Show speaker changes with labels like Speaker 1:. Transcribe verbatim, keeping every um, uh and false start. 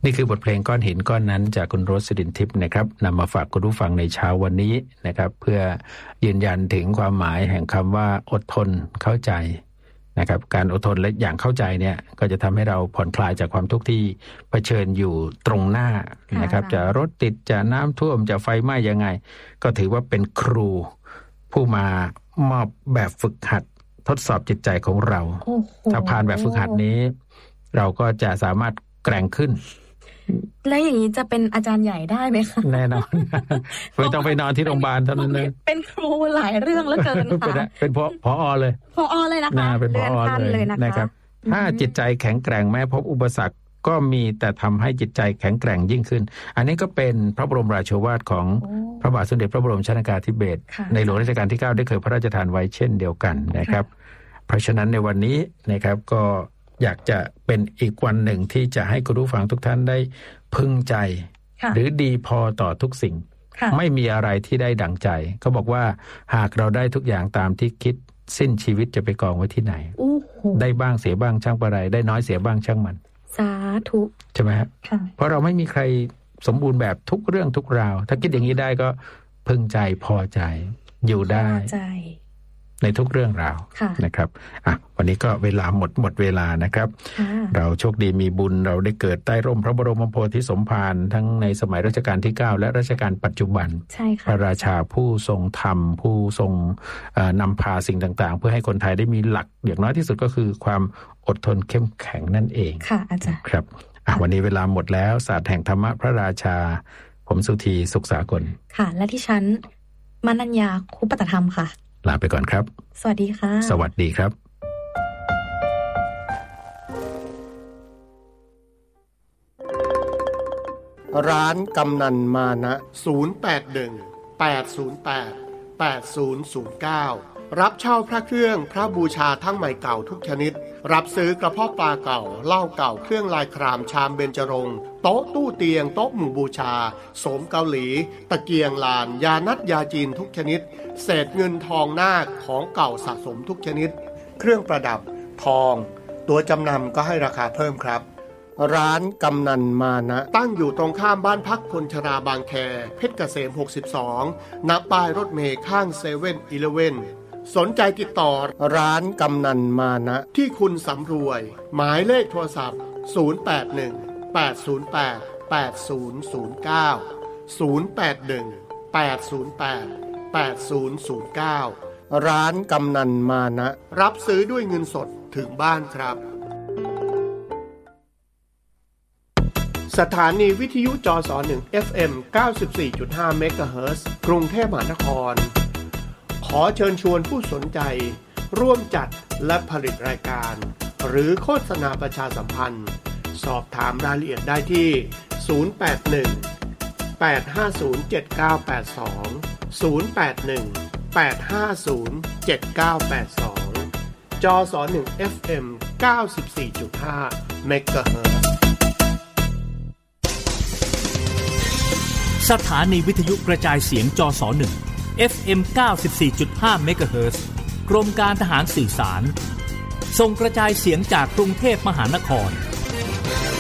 Speaker 1: นี่คือบทเพลงก้อนหินก้อนนั้นจากคุณโรสสิรินทิพย์นะครับนำมาฝากคุณผู้ฟังในเช้าวันนี้นะครับเพื่อยืนยันถึงความหมายแห่งคำว่าอดทนเข้าใจนะครับการอดทนและอย่างเข้าใจเนี่ยก็จะทำให้เราผ่อนคลายจากความทุกข์ที่เผชิญอยู่ตรงหน้านะครับจะรถติดจะน้ำท่วมจะไฟไหม้ยังไงก็ถือว่าเป็นครูผู้มามอบแบบฝึกหัดทดสอบจิตใจของเราถ้าผ่านแบบฝึกหัดนี้เราก็จะสามารถแกร่งขึ้น
Speaker 2: แล้วอย่างนี้จะเป็นอาจารย์ใหญ่ได้ไหมคะ
Speaker 1: แน่นอนไม่ต้องไปนอนที่โรงพยาบาลเท่านั้นเลย
Speaker 2: เป็นครูหลายเรื่องแล้วเกินค่ะ
Speaker 1: เป็นพอพอเลย
Speaker 2: พอเลยนะคะ
Speaker 1: เป็นพอเลยนะครับถ้าจิตใจแข็งแกร่งแม้พบอุปสรรคก็มีแต่ทำให้จิตใจแข็งแกร่งยิ่งขึ้นอันนี้ก็เป็นพระบรมราโชวาทของพระบาทสมเด็จพระบรมชนกาธิเบศรในหลวงรัชกาลที่เก้าได้เคยพระราชทานไว้เช่นเดียวกันนะครับเพราะฉะนั้นในวันนี้นะครับก็อยากจะเป็นอีกวันหนึ่งที่จะให้คุณผู้ฟังทุกท่านได้พึงใจหรือดีพอต่อทุกสิ่งไม่มีอะไรที่ได้ดั่งใจเขาบอกว่าหากเราได้ทุกอย่างตามที่คิดสิ้นชีวิตจะไปกองไว้ที่ไหนได้บ้างเสียบ้างช่างปะไรได้น้อยเสียบ้างช่างมัน
Speaker 2: สาธุ
Speaker 1: ใช่ไหมครับเพราะเราไม่มีใครสมบูรณ์แบบทุกเรื่องทุกราวถ้าคิดอย่างนี้ได้ก็พึงใจพอใจอยู่ได้ในทุกเรื่องราวนะครับอ่ะวันนี้ก็เวลาหมดหมดเวลานะครับเราโชคดีมีบุญเราได้เกิดใต้ร่มพระบรมโพธิสมภารทั้งในสมัยรัชกาลที่เก้าและรัชกาลปัจจุบันพระราชาผู้ทรงธรรมผู้ทรงนำพาสิ่งต่างๆเพื่อให้คนไทยได้มีหลักอย่างน้อยที่สุดก็คือความอดทนเข้มแข็งนั่นเอง
Speaker 2: ค่ะอาจารย์
Speaker 1: ครับอ่ะวันนี้เวลาหมดแล้วศาสตร์แห่งธรรมะพระราชาผมสุธีสุขสากล
Speaker 2: ค่ะและที่ฉันมนัญญาคุปตธรรมค่ะ
Speaker 1: ลาไปก่อนครับ
Speaker 2: สวัสดีค่ะ
Speaker 1: สวัสดีครับ
Speaker 3: ร้านกำนันมานะศูนย์ แปด หนึ่ง แปด ศูนย์ แปด แปด ศูนย์ ศูนย์ เก้ารับเช่าพระเครื่องพระบูชาทั้งใหม่เก่าทุกชนิดรับซื้อกระเพาะปลาเก่าเหล้าเก่าเครื่องลายครามชามเบญจรงค์โต๊ะตู้เตียงโต๊ะหมู่บูชาโสมเกาหลีตะเกียงลานยานัดยาจีนทุกชนิดเศษเงินทองนาคของเก่าสะสมทุกชนิดเครื่องประดับทองตัวจำนำก็ให้ราคาเพิ่มครับร้านกำนันมานะตั้งอยู่ตรงข้ามบ้านพักคนชราบางแคเพชรเกษมหกสิบสองณป้ายรถเมล์ข้างเซเว่นอีเลฟเว่นสนใจติดต่อร้านกำนันมานะที่คุณสำรวยหมายเลขโทรศัพท์ศูนย์ แปด หนึ่ง แปด ศูนย์ แปด แปด ศูนย์ ศูนย์ เก้า ศูนย์ แปด หนึ่ง แปด ศูนย์ แปด แปด ศูนย์ ศูนย์ เก้าร้านกำนันมานะรับซื้อด้วยเงินสดถึงบ้านครับสถานีวิทยุจสหนึ่ง เอฟ เอ็ม เก้าสิบสี่จุดห้า เมกะเฮิรตซ์กรุงเทพมหานครขอเชิญชวนผู้สนใจร่วมจัดและผลิตรายการหรือโฆษณาประชาสัมพันธ์สอบถามรายละเอียดได้ที่ศูนย์ แปด หนึ่ง แปด ห้า ศูนย์ เจ็ด เก้า แปด สอง ศูนย์ แปด หนึ่ง แปด ห้า ศูนย์ เจ็ด เก้า แปด สองจสหนึ่ง เอฟ เอ็ม เก้าสิบสี่จุดห้า เมกะเฮิรตซ์
Speaker 4: สถานีวิทยุกระจายเสียงจสหนึ่ง เอฟ เอ็ม เก้าสิบสี่จุดห้า เมกะเฮิรตซ์กรมการทหารสื่อสารส่งกระจายเสียงจากกรุงเทพมหานคร